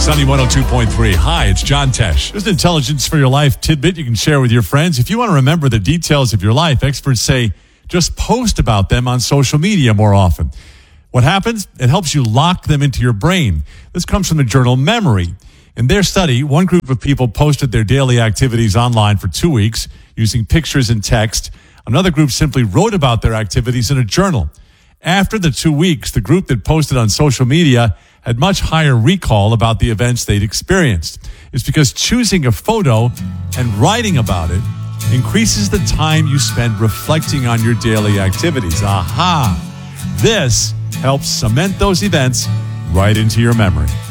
Sunny 102.3. Hi, it's John Tesh. There's an intelligence for your life tidbit you can share with your friends. If you want to remember the details of your life, experts say just post about them on social media more often. What happens? It helps you lock them into your brain. This comes from the journal Memory. In their study, one group of people posted their daily activities online for 2 weeks using pictures and text. Another group simply wrote about their activities in a journal. After the 2 weeks, the group that posted on social media had much higher recall about the events they'd experienced. It's because choosing a photo and writing about it increases the time you spend reflecting on your daily activities. Aha! This helps cement those events right into your memory.